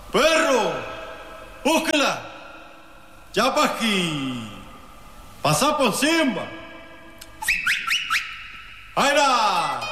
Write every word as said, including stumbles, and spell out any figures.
Perro, búscala. Ya pa' aquí. Pasa por Simba. ¡Aira!